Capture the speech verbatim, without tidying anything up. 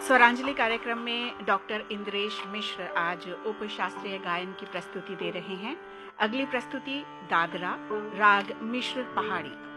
स्वरांजलि कार्यक्रम में डॉक्टर इंद्रेश मिश्र आज उप शास्त्रीय गायन की प्रस्तुति दे रहे हैं। अगली प्रस्तुति दादरा, राग मिश्र पहाड़ी।